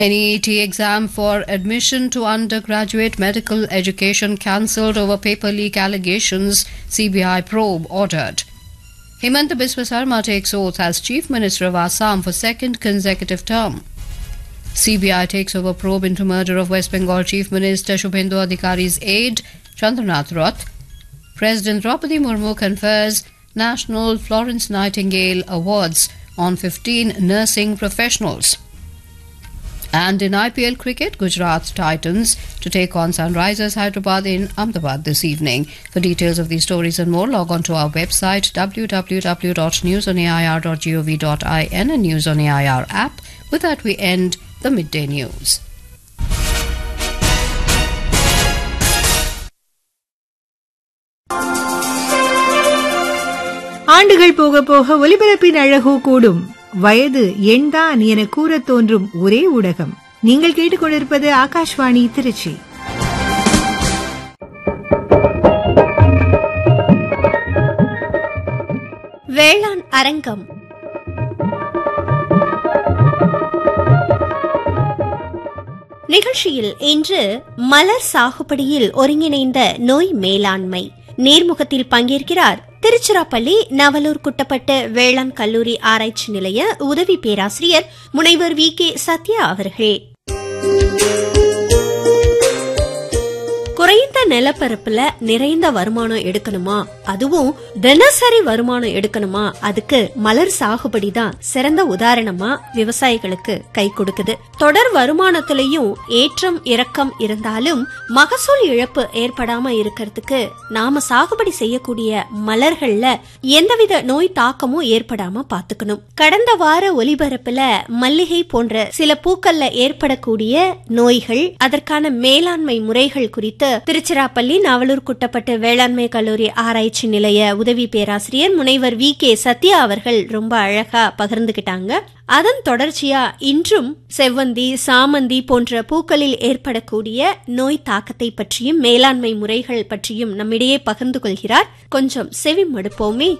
NEET exam for admission to undergraduate medical education cancelled over paper leak allegations, CBI probe ordered. Himanta Biswa Sarma takes oath as Chief Minister of Assam for second consecutive term. CBI takes over probe into murder of West Bengal Chief Minister Shubhendu Adhikari's aide, Chandranath Roth. President Draupadi Murmu confers National Florence Nightingale Awards on 15 nursing professionals. And in IPL cricket, Gujarat Titans to take on Sunrisers Hyderabad in Ahmedabad this evening. For details of these stories and more, log on to our website www.newsonair.gov.in and News on AIR app. With that, we end the midday news. ஆண்டுகள் போக போக ஒலிபரப்பின் அழகு கூடும். வயது எண்தான் என கூற தோன்றும் ஒரே ஊடகம். நீங்கள் கேட்டுக்கொண்டிருப்பது ஆகாஷ்வாணி திருச்சி. வேளாண் அரங்கம். நிகழ்ச்சியில் இன்று மலர் சாகுபடியில் ஒருங்கிணைந்த நோய் மேலாண்மை நேர்முகத்தில் பங்கேற்கிறார் திருச்சிராப்பள்ளி நவலூர் குட்டப்பட்டு வேளாண் கல்லூரி ஆராய்ச்சி நிலைய உதவி பேராசிரியர் முனைவர் VK சத்யா அவர்கள். குறைந்த நிலப்பரப்புல நிறைந்த வருமானம் எடுக்கணுமா, அதுவும் தினசரி வருமானம் எடுக்கணுமா, அதுக்கு மலர் சாகுபடி தான் சிறந்த உதாரணமா விவசாயிகளுக்கு கை கொடுக்குது. தொடர் வருமானத்திலையும் ஏற்றம் இறக்கம் இருந்தாலும் மகசூல் இழப்பு ஏற்படாம இருக்கிறதுக்கு நாம சாகுபடி செய்யக்கூடிய மலர்கள்ல எந்தவித நோய் தாக்கமும் ஏற்படாம பாத்துக்கணும். கடந்த வார ஒலிபரப்புல மல்லிகை போன்ற சில பூக்கள்ல ஏற்படக்கூடிய நோய்கள், அதற்கான மேலாண்மை முறைகள் குறித்து திருச்சிராப்பள்ளி நவலூர் குட்டப்பட்டு வேளாண்மை கல்லூரி ஆராய்ச்சி நிலைய உதவி பேராசிரியர் முனைவர் VK சத்யா அவர்கள் ரொம்ப அழகா பகிர்ந்துகிட்டாங்க. அதன் தொடர்ச்சியா இன்றும் செவ்வந்தி, சாமந்தி போன்ற பூக்களில் ஏற்படக்கூடிய நோய் தாக்கத்தை பற்றியும் மேலாண்மை முறைகள் பற்றியும் நம்மிடையே பகிர்ந்து கொள்கிறார். கொஞ்சம் செவி மடுப்போமே.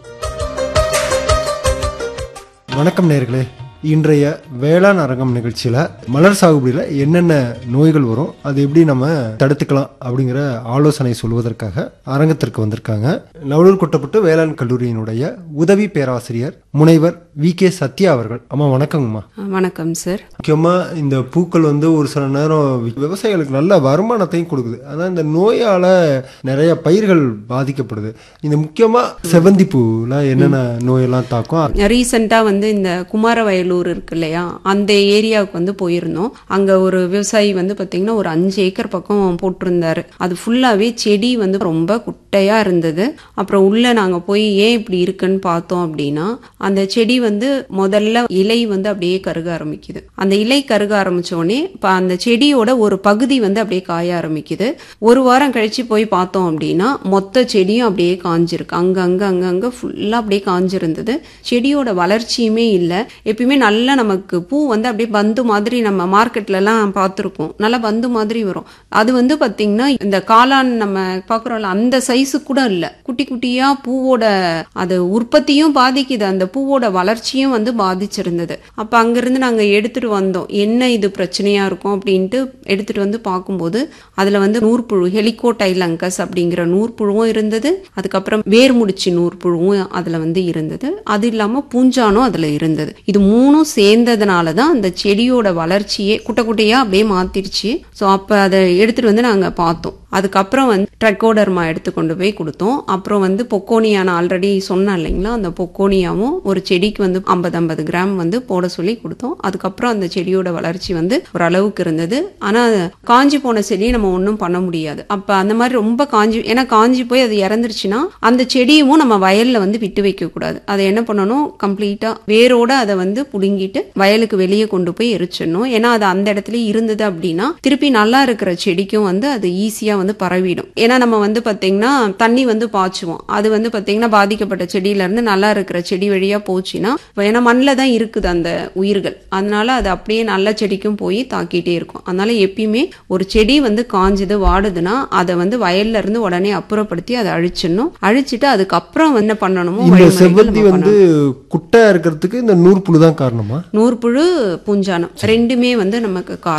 வணக்கம் நேயர்களே. இன்றைய வேளாண் அரங்கம் நிகழ்ச்சியில மலர் சாகுபடியில என்னென்ன நோய்கள் வரும், அது எப்படி நம்ம தடுத்துக்கலாம் அப்படிங்கிற ஆலோசனை சொல்வதற்காக அரங்கத்திற்கு வந்திருக்காங்க நவலூர் குட்டப்பட்டு வேளாண் கல்லூரியினுடைய உதவி பேராசிரியர் முனைவர் VK சத்யா அவர்கள். அம்மா வணக்கங்கம்மா. வணக்கம் சார். முக்கியமா இந்த பூக்கள் ஒரு சில நேரம் விவசாயிகளுக்கு நல்ல வருமானத்தையும் கொடுக்குது. அதான் இந்த நோயால நிறைய பயிர்கள் பாதிக்கப்படுது. இந்த முக்கியமா செவ்வந்தி பூல என்னென்ன நோயெல்லாம் தாக்கும்? ரீசெண்டா இந்த குமாரவயல் இருக்கு இல்லையா, அந்த ஏரியாவுக்கு போயிருந்தோம். அங்க ஒரு விவசாயி பாத்தீங்கன்னா ஒரு 5 ஏக்கர் பக்கம் போட்டிருந்தாரு. அது ஃபுல்லாவே செடி ரொம்ப குட்டையா இருந்தது. அப்புறம் உள்ள நாங்க போய் ஏன் இப்படி இருக்குன்னு பார்த்தோம் அப்படின்னா, அந்த செடி முதல்ல இலை அப்படியே கருக ஆரம்பிக்குது. அந்த இலை கருக ஆரம்பிச்ச உடனே அந்த செடியோட ஒரு பகுதி அப்படியே காய ஆரம்பிக்குது. ஒரு வாரம் கழிச்சு போய் பார்த்தோம் அப்படின்னா மொத்த செடியும் அப்படியே காஞ்சிருக்கு. அங்க ஃபுல்லா அப்படியே காஞ்சிருந்தது. செடியோட வளர்ச்சியுமே இல்லை. எப்பயுமே நல்லா நமக்கு பூ அப்படியே பந்து மாதிரி நம்ம மார்க்கெட்ல எல்லாம் பார்த்துருக்கோம். நல்லா பந்து மாதிரி வரும். அது பாத்தீங்கன்னா இந்த காளான் நம்ம பாக்குறோம்ல அந்த சைஸு கூட இல்ல. குட்டி குட்டியா பூவோட அது உற்பத்தியும் பாதிக்குது, அந்த பூவோட வளர்ச்சியும் பாதிச்சிருந்தது. அப்ப அங்கிருந்து நாங்க எடுத்துட்டு வந்தோம். என்ன இது பிரச்சனையா இருக்கும் அப்படின்ட்டு எடுத்துட்டு பார்க்கும்போது அதுல நூற்புழு, ஹெலிகோடைலங்கஸ் அப்படிங்கிற நூற்புழுவும் இருந்தது. அதுக்கப்புறம் வேர்முடிச்சு நூற்புழுவும் அதுல இருந்தது. அது இல்லாம பூஞ்சானும் அதுல இருந்தது. இது மூணும் சேர்ந்ததுனாலதான் அந்த செடியோட வளர்ச்சியே குட்டை குட்டையா அப்படியே மாத்திருச்சு. சோ அப்ப அதை எடுத்துட்டு நாங்க பார்த்தோம். அதுக்கப்புறம் ட்ரைகோடர்மா எடுத்து கொண்டு போய் கொடுத்தோம். அப்புறம் பொக்கோனியா, நான் ஆல்ரெடி சொன்னேன் இல்லைங்களா, அந்த பொக்கோனியாவும் ஒரு செடிக்கு 50-50 கிராம் போட சொல்லி கொடுத்தோம். அதுக்கப்புறம் அந்த செடியோட வளர்ச்சி ஒரு அளவுக்கு இருந்தது. ஆனா காஞ்சி போன செடியை நம்ம ஒன்றும் பண்ண முடியாது. அப்ப அந்த மாதிரி ரொம்ப ஏன்னா காஞ்சி போய் அது இறந்துருச்சுன்னா அந்த செடியும் நம்ம வயல்ல விட்டு வைக்க கூடாது. அதை என்ன பண்ணணும், கம்ப்ளீட்டா வேரோட அதை புடுங்கிட்டு வயலுக்கு வெளியே கொண்டு போய் எரிச்சிடணும். ஏன்னா அது அந்த இடத்துல இருந்தது அப்படின்னா திருப்பி நல்லா இருக்கிற செடிக்கும் அது ஈஸியா பரவிடும். ஏன்னா நம்ம பாத்தீங்கன்னா தண்ணி பாய்ச்சுவோம். அது பாத்தீங்கன்னா பாதிக்கப்பட்ட செடியில இருந்து நல்லா இருக்கிற செடி வழியா போச்சுன்னா, ஏன்னா மண்ணில தான் இருக்குது அந்த உயிர்கள், அதனால அது அப்படியே நல்ல செடிக்கும் போய் தாக்கிட்டே இருக்கும். அதனால எப்பயுமே ஒரு செடி காஞ்சது வாடுதுன்னா அதை வயல்ல இருந்து உடனே அப்புறப்படுத்தி அதை அழிச்சிடணும். அழிச்சிட்டு அதுக்கப்புறம் என்ன பண்ணணுமோ, செவ்வந்தி குட்டை இருக்கிறதுக்கு இந்த நூற்புழு தான் காரணம். காரணமா? நூற்புழு பூஞ்சானம் ரெண்டுமே வந்து நமக்கு காரணம்.